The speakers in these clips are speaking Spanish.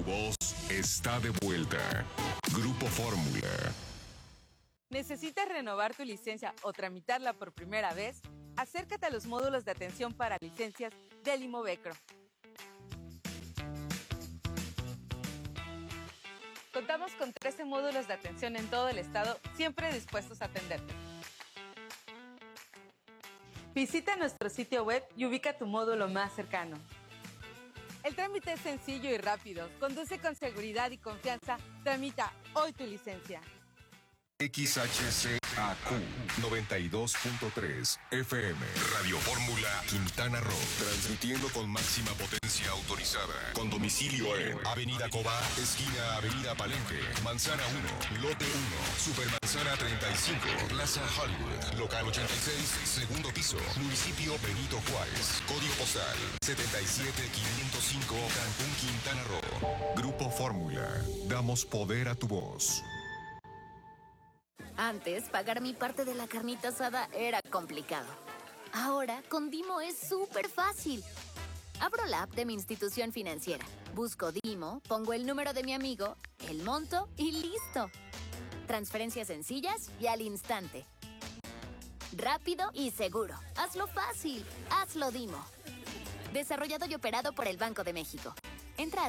voz está de vuelta. Grupo Fórmula. ¿Necesitas renovar tu licencia o tramitarla por primera vez? Acércate a los módulos de atención para licencias del Imovecro. Contamos con 13 módulos de atención en todo el estado, siempre dispuestos a atenderte. Visita nuestro sitio web y ubica tu módulo más cercano. El trámite es sencillo y rápido. Conduce con seguridad y confianza. Tramita hoy tu licencia. XHCAQ 92.3 FM Radio Fórmula Quintana Roo, transmitiendo con máxima potencia autorizada, con domicilio en Avenida Cobá, esquina Avenida Palenque, Manzana 1, Lote 1, Supermanzana 35, Plaza Hollywood, local 86, segundo piso, municipio Benito Juárez, código postal 77505, Cancún, Quintana Roo. Grupo Fórmula, damos poder a tu voz. Antes, pagar mi parte de la carnita asada era complicado. Ahora, con Dimo es súper fácil. Abro la app de mi institución financiera, busco Dimo, pongo el número de mi amigo, el monto y listo. Transferencias sencillas y al instante. Rápido y seguro. Hazlo fácil. Hazlo Dimo. Desarrollado y operado por el Banco de México. Entra a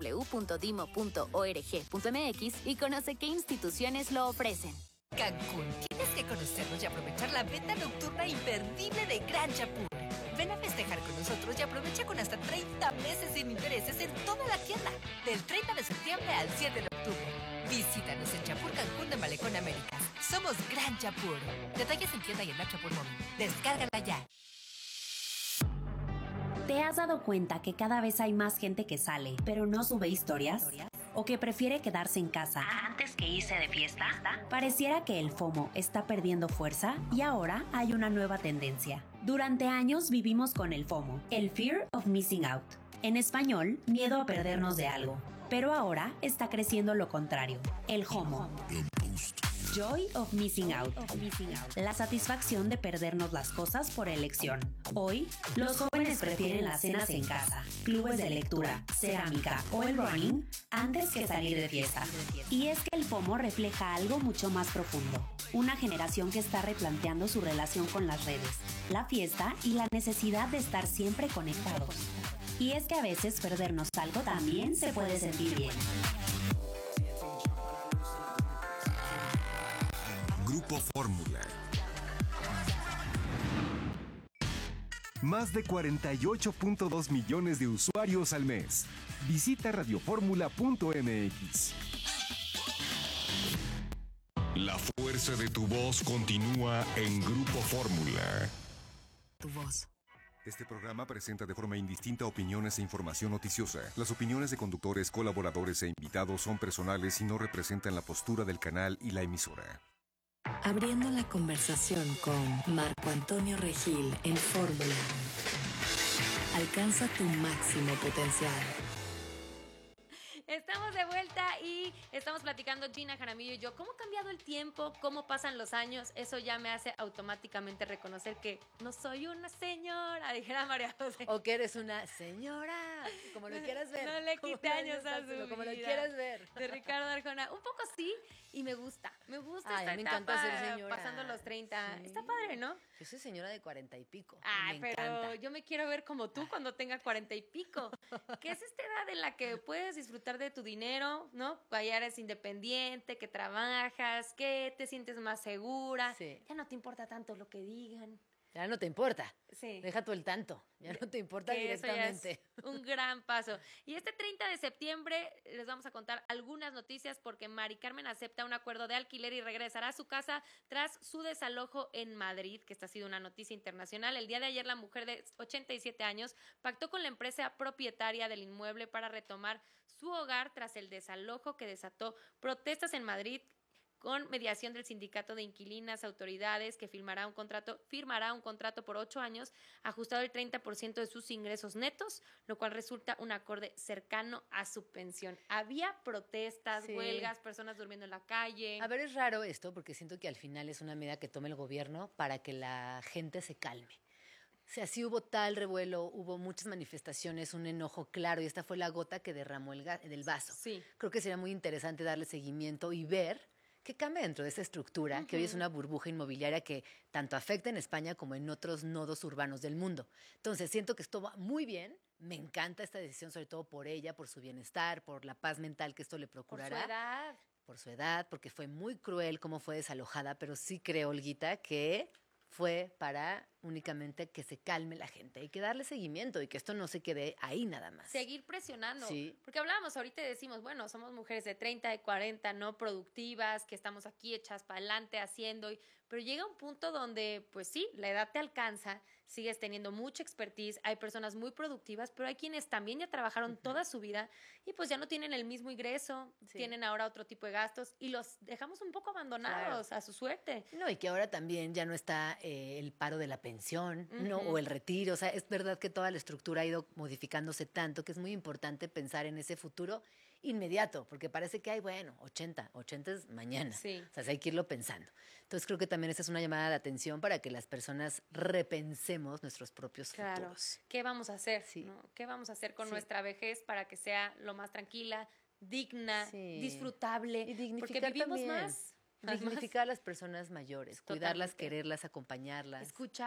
www.dimo.org.mx y conoce qué instituciones lo ofrecen. Cancún, tienes que conocernos y aprovechar la venta nocturna imperdible de Gran Chapur. Ven a festejar con nosotros y aprovecha con hasta 30 meses sin intereses en toda la tienda, del 30 de septiembre al 7 de octubre. Visítanos en Chapur Cancún de Malecón Américas. Somos Gran Chapur. Detalles en tienda y en la Chapur Móvil. Descárgala ya. ¿Te has dado cuenta que cada vez hay más gente que sale, pero no sube historias? ¿O que prefiere quedarse en casa antes que irse de fiesta? Pareciera que el FOMO está perdiendo fuerza y ahora hay una nueva tendencia. Durante años vivimos con el FOMO, el Fear of Missing Out. En español, miedo a perdernos de algo. Pero ahora está creciendo lo contrario, el JOMO. Joy of Missing Out. La satisfacción de perdernos las cosas por elección. Hoy, los jóvenes prefieren las cenas en casa, clubes de lectura, cerámica o el running antes que salir de fiesta. Y es que el FOMO refleja algo mucho más profundo. Una generación que está replanteando su relación con las redes, la fiesta y la necesidad de estar siempre conectados. Y es que a veces perdernos algo también se puede sentir bien. Grupo Fórmula. Más de 48.2 millones de usuarios al mes. Visita radioformula.mx. La fuerza de tu voz continúa en Grupo Fórmula. Tu voz. Este programa presenta de forma indistinta opiniones e información noticiosa. Las opiniones de conductores, colaboradores e invitados son personales y no representan la postura del canal y la emisora. Abriendo la conversación con Marco Antonio Regil en Fórmula. Alcanza tu máximo potencial. Estamos de vuelta y estamos platicando Gina Jaramillo y yo. ¿Cómo ha cambiado el tiempo? ¿Cómo pasan los años? Eso ya me hace automáticamente reconocer que no soy una señora, dijera María José. O que eres una señora, como lo quieras ver. No le quite años a su vida. Como lo quieras ver. De Ricardo Arjona. Un poco sí, y me gusta. Me gusta esta me etapa, encanta ser señora. pasando los 30. Sí. Está padre, ¿no? Yo soy señora de 40 y pico. Ay, me pero encanta. yo me quiero ver como tú cuando tenga 40 y pico. Que es esta edad en la que puedes disfrutar de tu dinero, ¿no? Ya eres independiente, que trabajas, que te sientes más segura. Sí. Ya no te importa tanto lo que digan. Ya no te importa. Sí. Deja tú el tanto. Ya no te importa Que eso ya directamente. es un gran paso. Y este 30 de septiembre les vamos a contar algunas noticias porque Mari Carmen acepta un acuerdo de alquiler y regresará a su casa tras su desalojo en Madrid, que esta ha sido una noticia internacional. El día de ayer la mujer de 87 años pactó con la empresa propietaria del inmueble para retomar su hogar tras el desalojo que desató protestas en Madrid, con mediación del sindicato de inquilinas, autoridades, que firmará un contrato por 8 años, ajustado el 30% de sus ingresos netos, lo cual resulta un acorde cercano a su pensión. Había protestas, Sí. huelgas, personas durmiendo en la calle. A ver, es raro esto porque siento que al final es una medida que toma el gobierno para que la gente se calme. O sea, sí hubo tal revuelo, hubo muchas manifestaciones, un enojo claro, y esta fue la gota que derramó del vaso. Sí. Creo que sería muy interesante darle seguimiento y ver qué cambia dentro de esa estructura, que hoy es una burbuja inmobiliaria que tanto afecta en España como en otros nodos urbanos del mundo. Entonces, siento que esto va muy bien. Me encanta esta decisión, sobre todo por ella, por su bienestar, por la paz mental que esto le procurará. Por su edad. Por su edad, porque fue muy cruel cómo fue desalojada, pero sí creo, Olguita, que fue para únicamente que se calme la gente. Hay que darle seguimiento y que esto no se quede ahí nada más. Seguir presionando. Sí. Porque hablábamos ahorita y decimos, bueno, somos mujeres de 30, de 40, no productivas, que estamos aquí hechas para adelante haciendo. Pero llega un punto donde, pues sí, la edad te alcanza, sigues teniendo mucha expertise, hay personas muy productivas, pero hay quienes también ya trabajaron toda su vida y pues ya no tienen el mismo ingreso, tienen ahora otro tipo de gastos y los dejamos un poco abandonados a su suerte. No, y que ahora también ya no está el paro de la pensión, ¿no? O el retiro. O sea, es verdad que toda la estructura ha ido modificándose tanto que es muy importante pensar en ese futuro inmediato, porque parece que hay, bueno, 80 es mañana. Sí. O sea, hay que irlo pensando. Entonces creo que también esa es una llamada de atención para que las personas repensemos nuestros propios futuros. ¿Qué vamos a hacer? Sí. ¿No? ¿Qué vamos a hacer con Sí. nuestra vejez para que sea lo más tranquila, digna, Sí. disfrutable? Y dignificar porque vivimos también. más. Dignificar a las personas mayores, cuidarlas, Totalmente. quererlas, acompañarlas.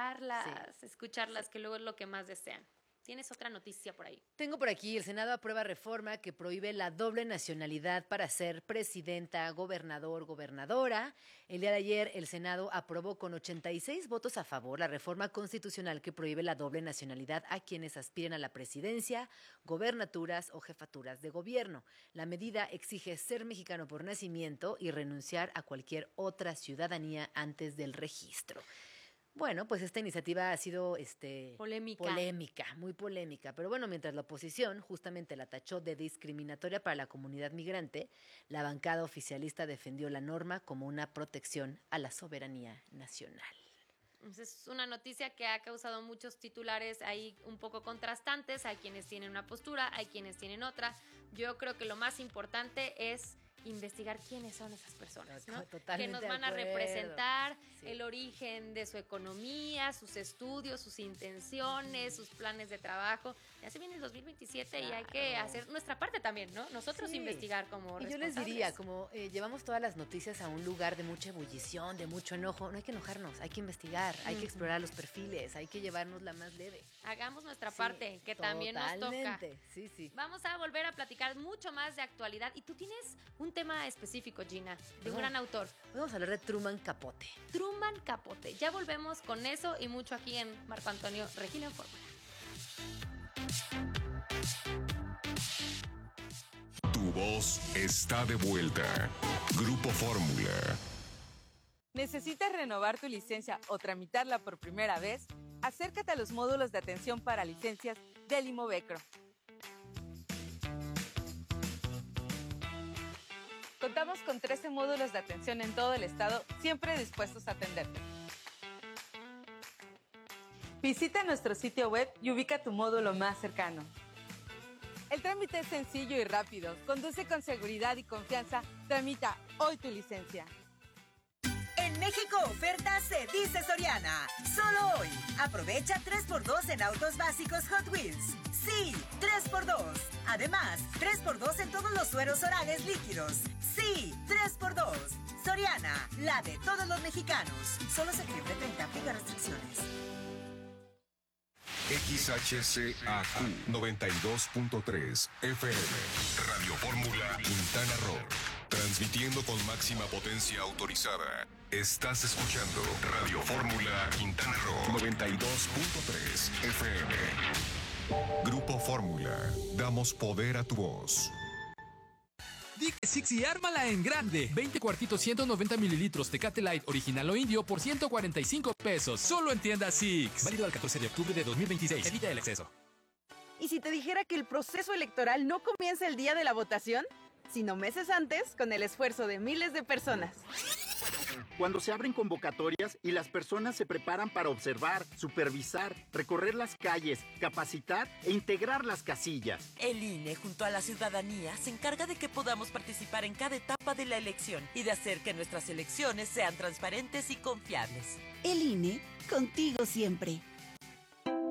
Escucharlas, que luego es lo que más desean. ¿Tienes otra noticia por ahí? Tengo por aquí, el Senado aprueba reforma que prohíbe la doble nacionalidad para ser presidenta, gobernador, gobernadora. El día de ayer el Senado aprobó con 86 votos a favor la reforma constitucional que prohíbe la doble nacionalidad a quienes aspiren a la presidencia, gobernaturas o jefaturas de gobierno. La medida exige ser mexicano por nacimiento y renunciar a cualquier otra ciudadanía antes del registro. Bueno, pues esta iniciativa ha sido polémica, muy polémica. Pero bueno, mientras la oposición justamente la tachó de discriminatoria para la comunidad migrante, la bancada oficialista defendió la norma como una protección a la soberanía nacional. Es una noticia que ha causado muchos titulares ahí un poco contrastantes. Hay quienes tienen una postura, hay quienes tienen otra. Yo creo que lo más importante es investigar quiénes son esas personas, ¿no? Que nos van a representar, el origen de su economía, sus estudios, sus intenciones, sus planes de trabajo. Ya se viene el 2027 y hay que hacer nuestra parte también, ¿no? Nosotros investigar como responsables. Y yo les diría, como llevamos todas las noticias a un lugar de mucha ebullición, de mucho enojo, no hay que enojarnos, hay que investigar, hay que explorar los perfiles, hay que llevárnosla más leve. Hagamos nuestra parte, que también nos toca. Sí. Vamos a volver a platicar mucho más de actualidad. Y tú tienes un tema específico, Gina, de un gran autor. Vamos a hablar de Truman Capote. Truman Capote. Ya volvemos con eso y mucho aquí en Marco Antonio Regil en Fórmula. Tu voz está de vuelta. Grupo Fórmula. ¿Necesitas renovar tu licencia o tramitarla por primera vez? Acércate a los módulos de atención para licencias del Imovecro. Contamos con 13 módulos de atención en todo el estado, siempre dispuestos a atenderte. Visita nuestro sitio web y ubica tu módulo más cercano. El trámite es sencillo y rápido. Conduce con seguridad y confianza. Tramita hoy tu licencia. En México oferta se dice Soriana. Solo hoy. Aprovecha 3x2 en autos básicos Hot Wheels. Sí, 3x2. Además, 3x2 en todos los sueros orales líquidos. Sí, 3x2. Soriana, la de todos los mexicanos. Solo se cumple 30, aplica restricciones. XHCAQ 92.3 FM. Radio Fórmula Quintana Roo. Transmitiendo con máxima potencia autorizada. Estás escuchando Radio Fórmula Quintana Roo 92.3 FM. Grupo Fórmula. Damos poder a tu voz. Di que Six y ármala en grande. 20 cuartitos 190 mililitros Tecate Light original o indio por 145 pesos. Solo en tienda Six. Válido al 14 de octubre de 2026. Evita el exceso. ¿Y si te dijera que el proceso electoral no comienza el día de la votación, sino meses antes, con el esfuerzo de miles de personas? Cuando se abren convocatorias y las personas se preparan para observar, supervisar, recorrer las calles, capacitar e integrar las casillas. El INE, junto a la ciudadanía, se encarga de que podamos participar en cada etapa de la elección y de hacer que nuestras elecciones sean transparentes y confiables. El INE, contigo siempre.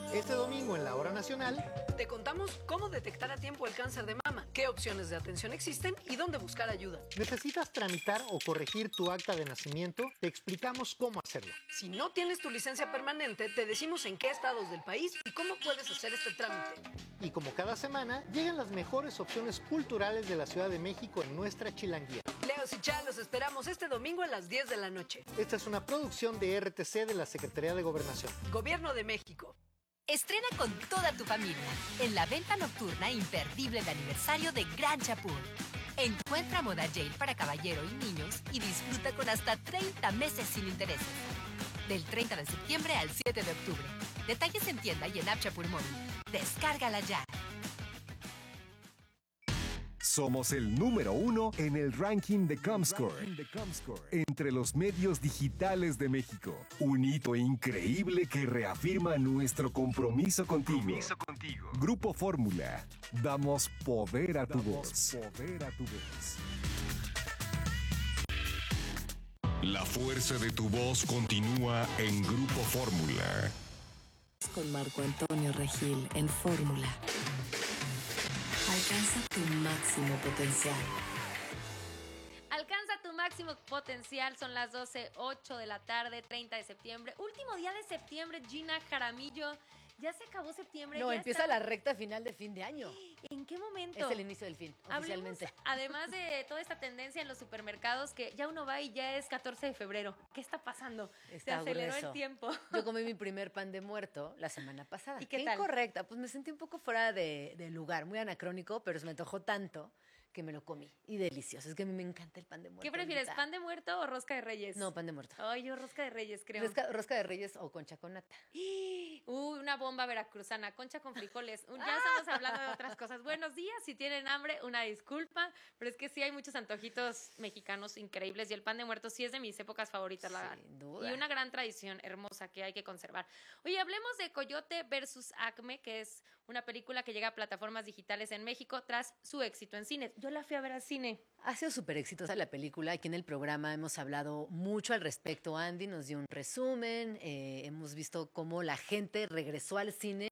Este domingo en la Hora Nacional te contamos cómo detectar a tiempo el cáncer de mama, qué opciones de atención existen y dónde buscar ayuda. ¿necesitas tramitar o corregir tu acta de nacimiento? Te explicamos cómo hacerlo. Si no tienes tu licencia permanente, te decimos en qué estados del país y cómo puedes hacer este trámite. Y como cada semana, llegan las mejores opciones culturales de la Ciudad de México en nuestra Chilanguía. Leos y Chá, los esperamos este domingo a las 10 de la noche. Esta es una producción de RTC de la Secretaría de Gobernación. Gobierno de México. Estrena con toda tu familia en la venta nocturna imperdible de aniversario de Gran Chapul. Encuentra moda Yale para caballero y niños y disfruta con hasta 30 meses sin intereses. Del 30 de septiembre al 7 de octubre. Detalles en tienda y en App Chapul Móvil. Descárgala ya. Somos el número 1 en el ranking de Comscore entre los medios digitales de México. Un hito increíble que reafirma nuestro compromiso contigo. Grupo Fórmula. Damos poder a tu voz. La fuerza de tu voz continúa en Grupo Fórmula. Con Marco Antonio Regil en Fórmula. Alcanza tu máximo potencial. Alcanza tu máximo potencial, son las 12:08 de la tarde, 30 de septiembre. Último día de septiembre, Gina Jaramillo. Ya se acabó septiembre. No, ya empieza estamos... la recta final de fin de año. ¿En qué momento? Es el inicio del fin, oficialmente. Hablemos, además de toda esta tendencia en los supermercados, que ya uno va y ya es 14 de febrero. ¿Qué está pasando? Se Está aceleró grueso. el tiempo. Yo comí mi primer pan de muerto la semana pasada. ¿Y qué tal? Incorrecta, pues me sentí un poco fuera de lugar, muy anacrónico, pero se me antojó tanto que me lo comí. Y delicioso, es que a mí me encanta el pan de muerto. ¿Qué prefieres, Anita. pan de muerto o rosca de reyes? No, pan de muerto. Ay, yo rosca de reyes, creo. Rosca de reyes o concha con nata. Una bomba veracruzana, concha con frijoles. Ya estamos hablando de otras cosas. Buenos días, si tienen hambre, una disculpa, pero es que sí hay muchos antojitos mexicanos increíbles y el pan de muerto sí es de mis épocas favoritas, la verdad. Sin duda. Y una gran tradición hermosa que hay que conservar. Oye, hablemos de Coyote versus Acme, que es una película que llega a plataformas digitales en México tras su éxito en cines. Yo la fui a ver al cine. Ha sido súper exitosa la película. Aquí en el programa hemos hablado mucho al respecto. Andy nos dio un resumen. Hemos visto cómo la gente regresó al cine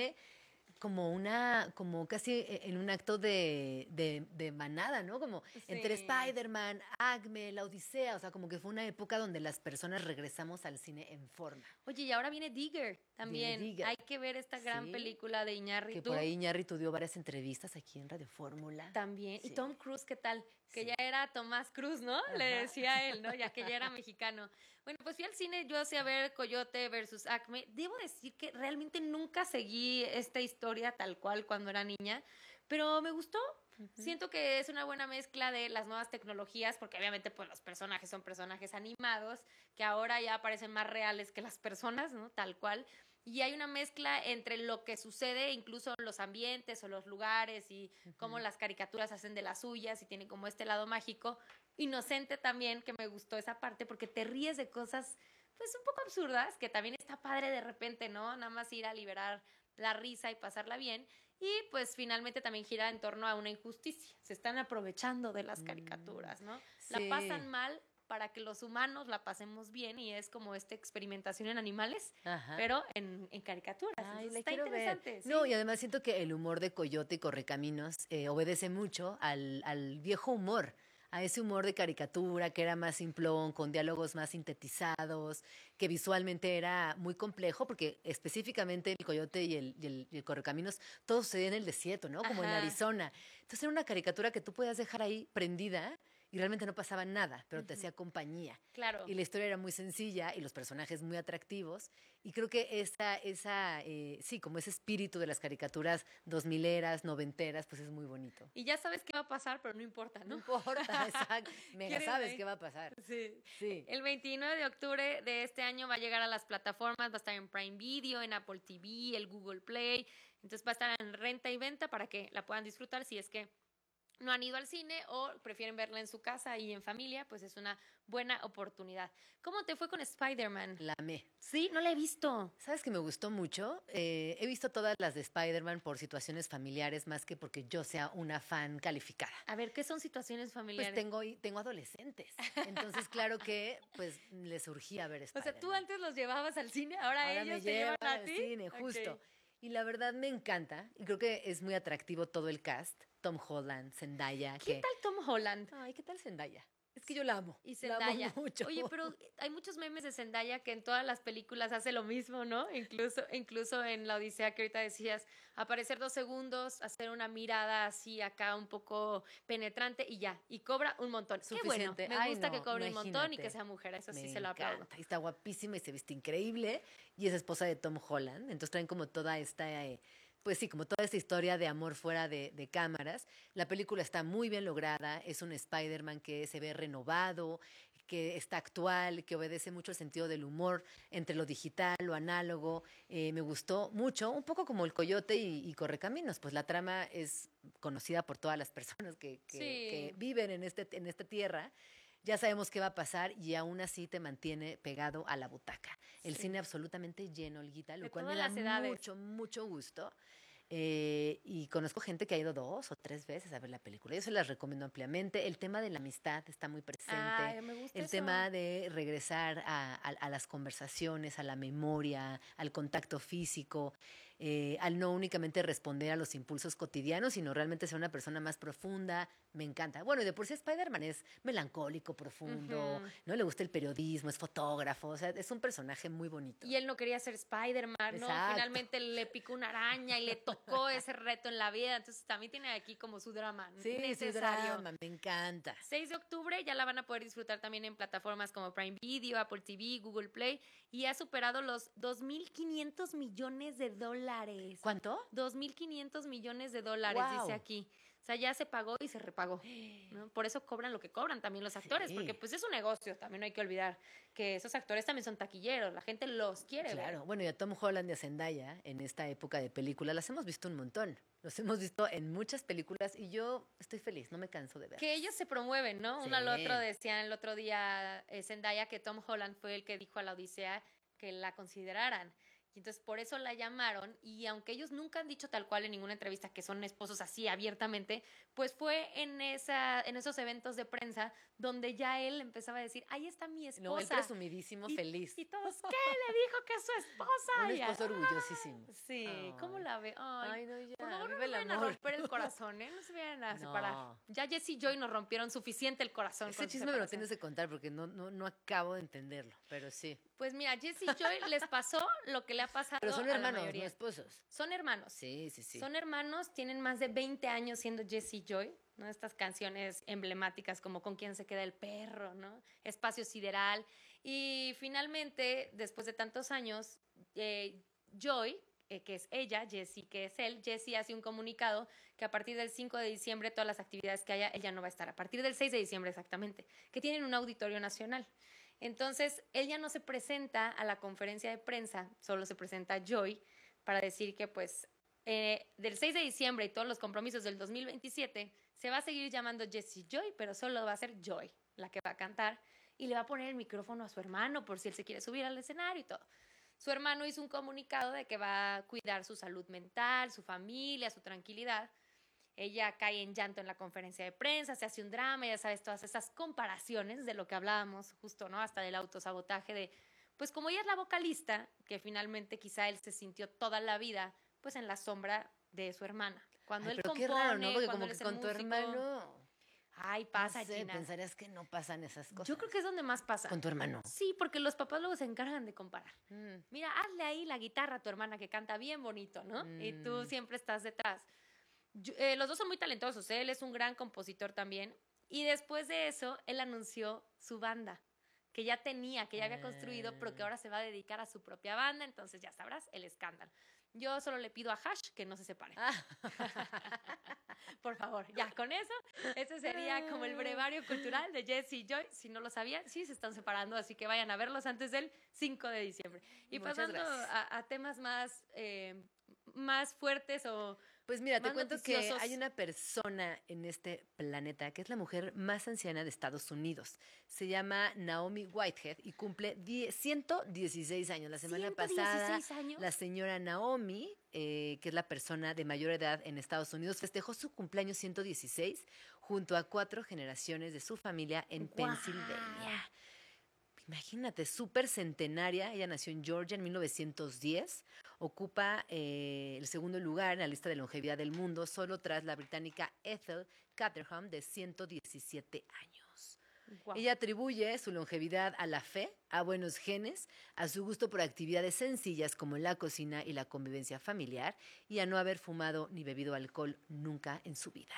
como casi en un acto de manada, ¿no? Como entre Spider-Man, Acme, La Odisea, o sea, como que fue una época donde las personas regresamos al cine en forma. Oye, y ahora viene Digger también. Viene Digger. Hay que ver esta gran Sí. película de Iñárritu. Que por ahí Iñárritu dio varias entrevistas aquí en Radio Fórmula. También. Sí. Y Tom Cruise, ¿qué tal? Que ya era Tomás Cruz, ¿no? Le decía él, ¿no? Ya que ya era mexicano. Bueno, pues fui al cine yo a ver Coyote versus Acme. Debo decir que realmente nunca seguí esta historia tal cual cuando era niña, pero me gustó. Siento que es una buena mezcla de las nuevas tecnologías, porque obviamente pues los personajes son personajes animados, que ahora ya parecen más reales que las personas, ¿no? Tal cual. Y hay una mezcla entre lo que sucede, incluso en los ambientes o los lugares, y cómo las caricaturas hacen de las suyas y tienen como este lado mágico. Inocente también, que me gustó esa parte, porque te ríes de cosas pues un poco absurdas, que también está padre de repente, ¿no? Nada más ir a liberar la risa y pasarla bien. Y pues finalmente también gira en torno a una injusticia. Se están aprovechando de las caricaturas, ¿no? La Sí. pasan mal para que los humanos la pasemos bien, y es como esta experimentación en animales, Ajá. pero en caricaturas. Ay, Entonces, la está quiero ver. interesante. ¿sí? No, y además siento que el humor de Coyote y Correcaminos obedece mucho al viejo humor, a ese humor de caricatura que era más simplón, con diálogos más sintetizados, que visualmente era muy complejo, porque específicamente el Coyote y el Correcaminos, todo sucedía en el desierto, ¿no? Como en Ajá. Arizona. Entonces era una caricatura que tú podías dejar ahí prendida y realmente no pasaba nada, pero te hacía compañía. Claro. Y la historia era muy sencilla y los personajes muy atractivos. Y creo que sí, como ese espíritu de las caricaturas 2000eras, 90eras, pues es muy bonito. Y ya sabes qué va a pasar, pero no importa, ¿no? No importa, exacto. Mega ¿Quieres sabes ver? qué va a pasar. Sí. Sí. El 29 de octubre de este año va a llegar a las plataformas, va a estar en Prime Video, en Apple TV, el Google Play. Entonces va a estar en renta y venta para que la puedan disfrutar si es que no han ido al cine o prefieren verla en su casa y en familia, pues es una buena oportunidad. ¿Cómo te fue con Spider-Man? La amé. Sí, no la he visto. ¿Sabes que me gustó mucho? He visto todas las de Spider-Man por situaciones familiares, más que porque yo sea una fan calificada. A ver, ¿qué son situaciones familiares? Pues tengo adolescentes. Entonces, claro que pues les surgía ver O Spider-Man. sea, tú antes los llevabas al cine, ahora Ahora ellos me te llevan llevan a al ti. cine, Ok. justo. Y la verdad me encanta, y creo que es muy atractivo todo el cast. Tom Holland, Zendaya. ¿Qué tal Tom Holland? Ay, ¿qué tal Zendaya? Es que yo la amo. Y La amo Zendaya. mucho. Oye, pero hay muchos memes de Zendaya que en todas las películas hace lo mismo, ¿no? Incluso en La Odisea que ahorita decías, aparecer 2 segundos, hacer una mirada así acá un poco penetrante y ya. Y cobra un montón. Qué bueno. Suficiente. Me Ay, gusta no, que cobre un montón y que imagínate. sea mujer. Eso sí Me se lo aplaudo. encanta. Está guapísima y se viste increíble. Y es esposa de Tom Holland. Entonces traen como toda esta... pues sí, como toda esta historia de amor fuera de cámaras. La película está muy bien lograda, es un Spider-Man que se ve renovado, que está actual, que obedece mucho el sentido del humor entre lo digital, lo análogo. Me gustó mucho, un poco como El Coyote y Correcaminos, pues la trama es conocida por todas las personas que viven en esta tierra. Ya sabemos qué va a pasar y aún así te mantiene pegado a la butaca. El cine absolutamente lleno, Olguita, lo De cual me todas da las edades. mucho, mucho gusto. Y conozco gente que ha ido 2 o 3 veces a ver la película. Yo se las recomiendo ampliamente. El tema de la amistad está muy presente. Ay, me gusta El eso. tema de regresar a las conversaciones, a la memoria, al contacto físico, al no únicamente responder a los impulsos cotidianos, sino realmente ser una persona más profunda. Me encanta. Bueno, y de por sí Spider-Man es melancólico, profundo, Ujú. ¿no? Le gusta el periodismo, es fotógrafo, o sea, es un personaje muy bonito. Y él no quería ser Spider-Man, ¿no? Exacto. Finalmente le picó una araña y le tocó ese reto en la vida. Entonces también tiene aquí como su drama Sí, su necesario. drama, me encanta. 6 de octubre ya la van a poder disfrutar también en plataformas como Prime Video, Apple TV, Google Play y ha superado los 2.500 millones de dólares. ¿Cuánto? 2.500 millones de dólares, Guau. dice aquí. O sea, ya se pagó y se repagó, ¿no? Por eso cobran lo que cobran también los actores, Sí. porque pues es un negocio, también no hay que olvidar que esos actores también son taquilleros, la gente los quiere ver. Claro, bueno, y a Tom Holland y a Zendaya en esta época de películas las hemos visto un montón. Los hemos visto en muchas películas y yo estoy feliz, no me canso de ver. Que ellos se promueven, ¿no? Sí. Uno al otro decían el otro día Zendaya que Tom Holland fue el que dijo a la Odisea que la consideraran. Y entonces por eso la llamaron y aunque ellos nunca han dicho tal cual en ninguna entrevista que son esposos así abiertamente, pues fue en esos eventos de prensa donde ya él empezaba a decir, ahí está mi esposa. No, él presumidísimo, feliz. Y todos, ¿qué? Le dijo que es su esposa. Un Y ya, esposo orgullosísimo. Sí, ¿cómo la ve? Ay, no, ya, por favor, no vive me el vayan a amor. romper el corazón, ¿eh? No se vayan a No. separar. Ya Jess y Joy nos rompieron suficiente el corazón. Ese con su chisme me lo separación. tienes que contar porque no acabo de entenderlo, pero sí. Pues mira, Jess y Joy les pasó lo que le ha pasado Pero son a la hermanos, mayoría. no esposos. Son hermanos. Sí, sí, sí. Son hermanos, tienen más de 20 años siendo Jess y Joy, ¿no? Estas canciones emblemáticas como Con quién se queda el perro, ¿no? Espacio Sideral. Y finalmente, después de tantos años, Joy, que es ella, Jessie, que es él, Jessie hace un comunicado que a partir del 5 de diciembre todas las actividades que haya, ella no va a estar. A partir del 6 de diciembre exactamente, que tienen un auditorio nacional. Entonces, él ya no se presenta a la conferencia de prensa, solo se presenta Joy para decir que pues del 6 de diciembre y todos los compromisos del 2027 se va a seguir llamando Jessie Joy, pero solo va a ser Joy la que va a cantar y le va a poner el micrófono a su hermano por si él se quiere subir al escenario y todo. Su hermano hizo un comunicado de que va a cuidar su salud mental, su familia, su tranquilidad. Ella cae en llanto en la conferencia de prensa, se hace un drama, ya sabes, todas esas comparaciones de lo que hablábamos justo, ¿no? Hasta del autosabotaje de, pues como ella es la vocalista, que finalmente quizá él se sintió toda la vida, pues en la sombra de su hermana. Cuando él pero compone, qué raro, ¿no? Porque cuando como él que es el con tu músico. hermano... Ay, pasa, no sé, Gina. pensarías que no pasan esas cosas. Yo creo que es donde más pasa. Con tu hermano. Sí, porque los papás luego se encargan de comparar. Mira, hazle ahí la guitarra a tu hermana que canta bien bonito, ¿no? Y tú siempre estás detrás. Los dos son muy talentosos, ¿eh? Él es un gran compositor también. Y después de eso, él anunció su banda, que ya tenía, que ya había construido, pero que ahora se va a dedicar a su propia banda. Entonces ya sabrás, el escándalo. Yo solo le pido a Hash que no se separe. Por favor, ya con eso, ese sería como el brevario cultural de Jess y Joy. Si no lo sabían, sí se están separando, así que vayan a verlos antes del 5 de diciembre. Y Muchas pasando gracias. a temas más fuertes o Pues mira, te más cuento que noticiosos. hay una persona en este planeta que es la mujer más anciana de Estados Unidos. Se llama Naomi Whitehead y cumple 116 años. La semana pasada, 116 años. la señora Naomi, que es la persona de mayor edad en Estados Unidos, festejó su cumpleaños 116 junto a 4 generaciones de su familia en ¡Guau! Pensilvania. Imagínate, súper centenaria. Ella nació en Georgia en 1910. Ocupa el segundo lugar en la lista de longevidad del mundo, solo tras la británica Ethel Caterham, de 117 años. Guau. Ella atribuye su longevidad a la fe, a buenos genes, a su gusto por actividades sencillas como la cocina y la convivencia familiar, y a no haber fumado ni bebido alcohol nunca en su vida.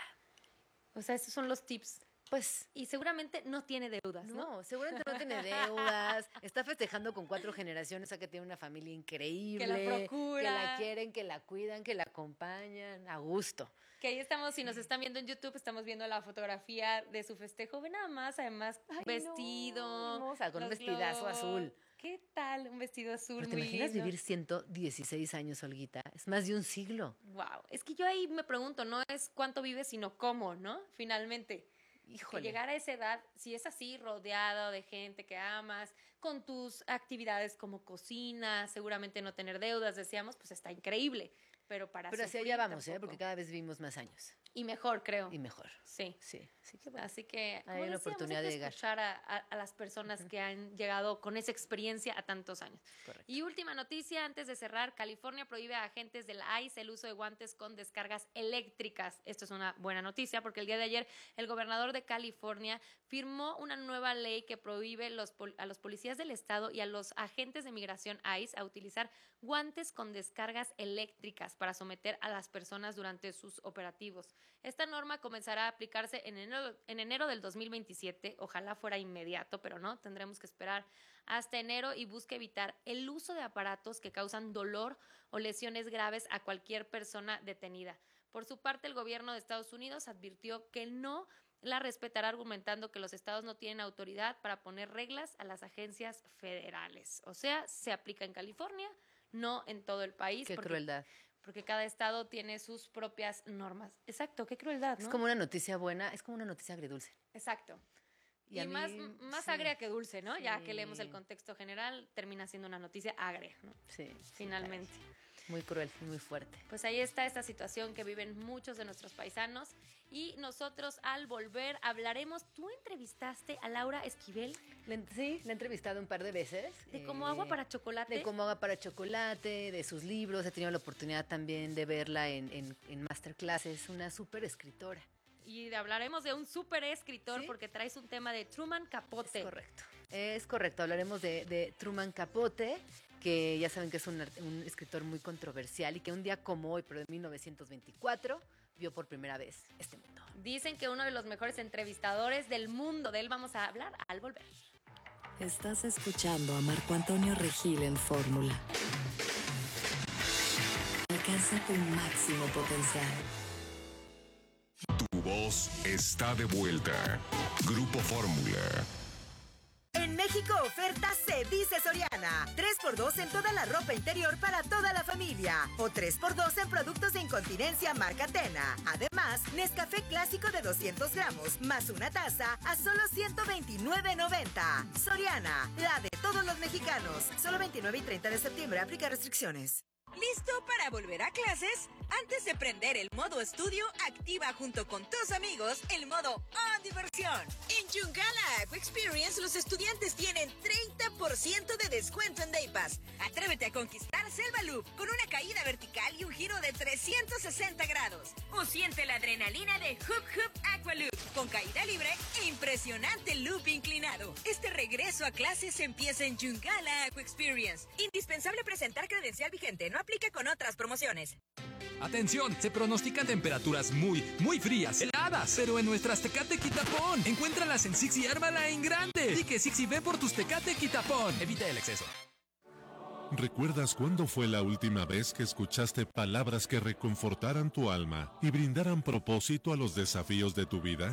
O sea, esos son los tips. Pues, y seguramente no tiene deudas, ¿no? No, seguramente no tiene deudas. Está festejando con 4 generaciones, o sea que tiene una familia increíble. Que la procura. Que la quieren, que la cuidan, que la acompañan. A gusto. Que ahí estamos, si nos están viendo en YouTube, estamos viendo la fotografía de su festejo. Ve nada más, además, vestido. Hermosa, con un los vestidazo globos. azul. ¿Qué tal? Un vestido azul. ¿Pero te muy imaginas lindo. vivir 116 años, Olguita? Es más de un siglo. Wow. Es que yo ahí me pregunto, no es cuánto vives, sino cómo, ¿no? Finalmente. Híjole. Que llegar a esa edad, si es así, rodeado de gente que amas, con tus actividades como cocina, seguramente no tener deudas, decíamos, pues está increíble. Pero hacia allá vamos, porque cada vez vivimos más años. Y mejor, creo. Y mejor. Sí. Sí. Así que, como hay una decíamos, oportunidad hay que de llegar. escuchar a las personas que han llegado con esa experiencia a tantos años. Correcto. Y última noticia, antes de cerrar, California prohíbe a agentes del ICE el uso de guantes con descargas eléctricas. Esto es una buena noticia porque el día de ayer el gobernador de California firmó una nueva ley que prohíbe a los policías del estado y a los agentes de migración ICE a utilizar guantes con descargas eléctricas para someter a las personas durante sus operativos. Esta norma comenzará a aplicarse en enero del 2027. Ojalá fuera inmediato, pero no, tendremos que esperar hasta enero y busca evitar el uso de aparatos que causan dolor o lesiones graves a cualquier persona detenida. Por su parte, el gobierno de Estados Unidos advirtió que no la respetará, argumentando que los estados no tienen autoridad para poner reglas a las agencias federales. O sea, se aplica en California, no en todo el país. Qué crueldad. Porque cada estado tiene sus propias normas. Exacto, qué crueldad, ¿no? Es como una noticia buena, es como una nocia agridulce. Exacto. Y Y, a mí, más sí. agria que dulce, ¿no? Ya que Sí. leemos el contexto general, termina siendo una noticia agria, ¿no? Sí. Finalmente. Muy cruel, muy fuerte. Pues ahí está esta situación que viven muchos de nuestros paisanos. Y nosotros al volver hablaremos. ¿Tú entrevistaste a Laura Esquivel? Sí, la he entrevistado un par de veces. ¿De Como Agua para Chocolate? De Como Agua para Chocolate, de sus libros. He tenido la oportunidad también de verla en masterclasses. Una súper escritora. Y hablaremos de un súper escritor porque traes un tema de Truman Capote. Es correcto. Es correcto, hablaremos de Truman Capote, que ya saben que es un escritor muy controversial y que un día como hoy, pero de 1924, vio por primera vez este mundo. Dicen que uno de los mejores entrevistadores del mundo. De él vamos a hablar al volver. Estás escuchando a Marco Antonio Regil en Fórmula. Alcanza tu máximo potencial. Tu voz está de vuelta. Grupo Fórmula. En México, oferta se dice Soriana. 3x2 en toda la ropa interior para toda la familia. O 3x2 en productos de incontinencia marca Tena. Además, Nescafé clásico de 200 gramos más una taza a solo $129.90. Soriana, la de todos los mexicanos. Solo 29 y 30 de septiembre. Aplica restricciones. ¿Listo para volver a clases? Antes de prender el modo estudio, activa junto con tus amigos el modo On Diversión. En Yungala Aqua Experience, los estudiantes tienen 30% de descuento en Day Pass. Atrévete a conquistar Selva Loop con una caída vertical y un giro de 360 grados. O siente la adrenalina de Hoop Hoop Aqua Loop con caída libre e impresionante loop inclinado. Este regreso a clases empieza en Yungala Aqua Experience. Indispensable presentar credencial vigente. No aplica con otras promociones. Atención, se pronostican temperaturas muy frías, heladas, pero en nuestras Tecate Quitapón. Encuéntralas en Six y ármala en grande. Di que Six y ve por tus Tecate Quitapón. Evita el exceso. ¿Recuerdas cuándo fue la última vez que escuchaste palabras que reconfortaran tu alma y brindaran propósito a los desafíos de tu vida?